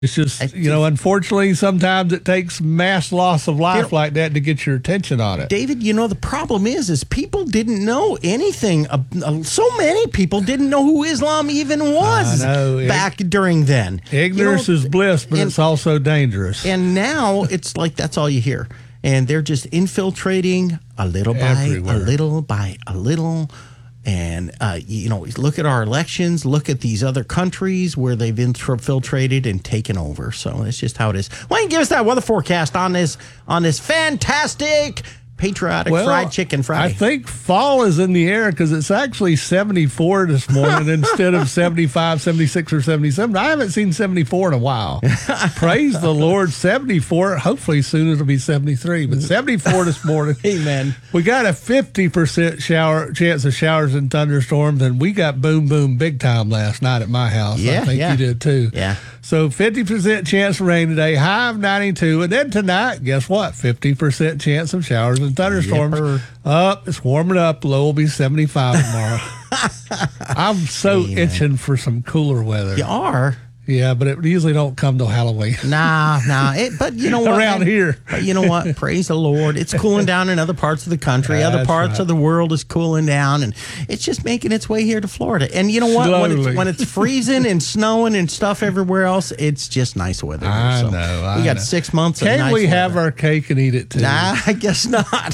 It's just, unfortunately, sometimes it takes mass loss of life like that to get your attention on it. David, the problem is people didn't know anything. So many people didn't know who Islam even was back during then. Ignorance is bliss, but it's also dangerous. And now it's like that's all you hear. And they're just infiltrating a little Everywhere. by a little by a little. And, look at our elections, look at these other countries where they've infiltrated and taken over. So it's just how it is. Why don't you give us that weather forecast on this fantastic patriotic fried chicken Friday? I think fall is in the air because it's actually 74 this morning instead of 75, 76, or 77. I haven't seen 74 in a while. Praise the Lord, 74. Hopefully soon it'll be 73, but 74 this morning. Amen. We got a 50% chance of showers and thunderstorms, and we got boom, boom big time last night at my house. I think you did too. Yeah. So 50% chance of rain today, high of 92. And then tonight, guess what? 50% chance of showers and thunderstorms. It's warming up. Low will be 75 tomorrow. I'm so itching for some cooler weather. You are? Yeah, but it usually don't come till Halloween. Nah. But you know what? Around here. But you know what? Praise the Lord. It's cooling down in other parts of the country. Other parts of the world is cooling down, and it's just making its way here to Florida. And you know what? When it's freezing and snowing and stuff everywhere else, it's just nice weather. I know. We got 6 months of nice weather. Can't we have our cake and eat it too? Nah, I guess not.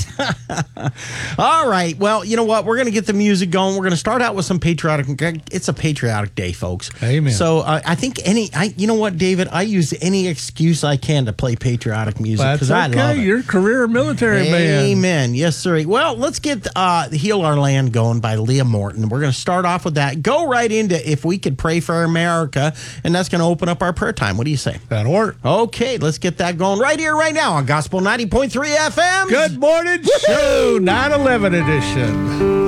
All right. Well, you know what? We're going to get the music going. We're going to start out with some patriotic. It's a patriotic day, folks. Amen. So I think you know what, David? I use any excuse I can to play patriotic music because I love it. You're a career military man. Amen. Yes, sir. Well, let's get Heal Our Land going by Leah Morton. We're going to start off with that. Go right into If We Could Pray for America, and that's going to open up our prayer time. What do you say? That'll work. Okay, let's get that going right here, right now on Gospel 90.3 FM. Good morning, show 9/11 edition.